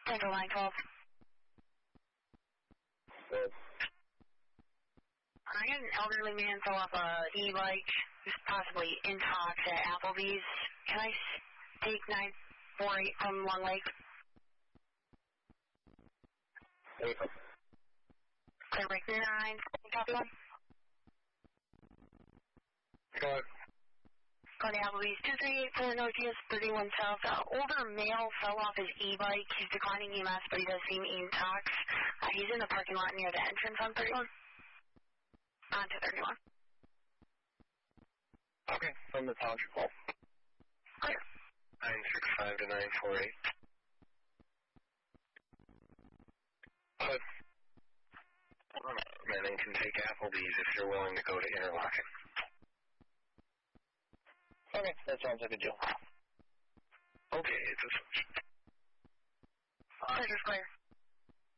Central 912. Good. I got an elderly man fell off a e-bike, who's possibly intox at Applebee's. Can I take 948 from Long Lake? April. Clear break 9, copy 1. Go ahead. Go to Applebee's, 2384 Northeast 31 South. Older male fell off his e-bike. He's declining EMS, but he does seem intox. He's in the parking lot near the entrance on 31. On to 31. Okay, from the township hall. Clear. 965 to 948. But men can take Applebee's if you're willing to go to Interlochen. Okay, that sounds like a deal. Okay, it's a switch. Pleasure's clear.